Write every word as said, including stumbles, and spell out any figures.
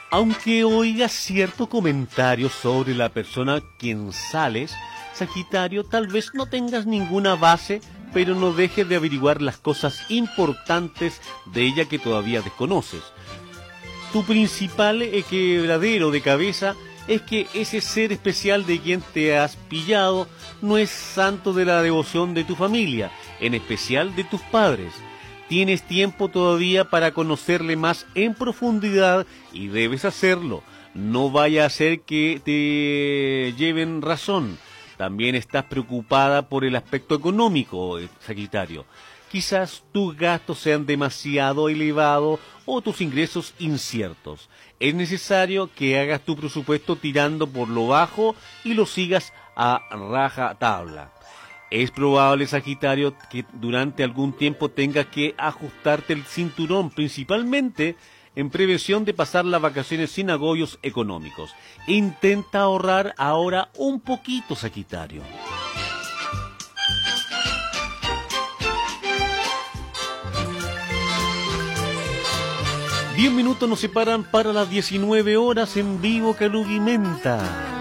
Aunque oigas cierto comentario sobre la persona quien sales, Sagitario, tal vez no tengas ninguna base, pero no dejes de averiguar las cosas importantes de ella que todavía desconoces. Tu principal eh, quebradero de cabeza es que ese ser especial de quien te has pillado no es santo de la devoción de tu familia, en especial de tus padres. Tienes tiempo todavía para conocerle más en profundidad y debes hacerlo. No vaya a ser que te lleven razón. También estás preocupada por el aspecto económico, Sagitario. Quizás tus gastos sean demasiado elevados o tus ingresos inciertos. Es necesario que hagas tu presupuesto tirando por lo bajo y lo sigas a raja tabla. Es probable, Sagitario, que durante algún tiempo tengas que ajustarte el cinturón, principalmente en prevención de pasar las vacaciones sin agobios económicos. Intenta ahorrar ahora un poquito, Sagitario. Diez minutos nos separan para las diecinueve horas en vivo, Calugimenta.